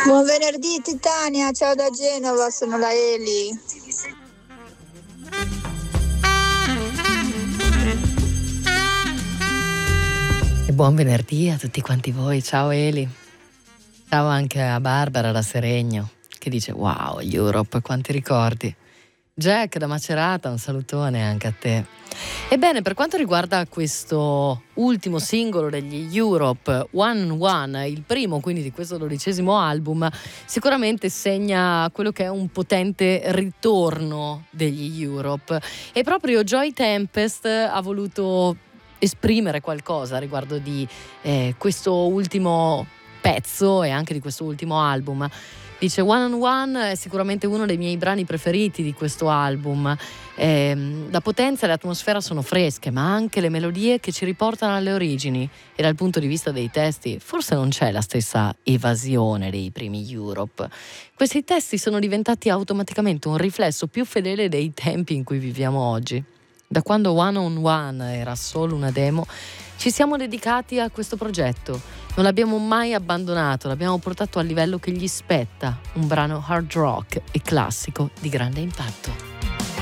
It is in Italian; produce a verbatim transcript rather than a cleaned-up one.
Buon venerdì Titania, ciao da Genova, sono la Eli. E buon venerdì a tutti quanti voi, ciao Eli. Ciao anche a Barbara da Seregno che dice wow Europe, quanti ricordi. Jack da Macerata, un salutone anche a te. Ebbene, per quanto riguarda questo ultimo singolo degli Europe, One One, il primo quindi di questo dodicesimo album, sicuramente segna quello che è un potente ritorno degli Europe. E proprio Joy Tempest ha voluto esprimere qualcosa riguardo di eh, questo ultimo pezzo e anche di questo ultimo album. Dice One on One è sicuramente uno dei miei brani preferiti di questo album. Eh, la potenza e l'atmosfera sono fresche, ma anche le melodie che ci riportano alle origini, e dal punto di vista dei testi forse non c'è la stessa evasione dei primi Europe. Questi testi sono diventati automaticamente un riflesso più fedele dei tempi in cui viviamo oggi. Da quando One on One era solo una demo, ci siamo dedicati a questo progetto. Non l'abbiamo mai abbandonato, l'abbiamo portato al livello che gli spetta, un brano hard rock e classico di grande impatto.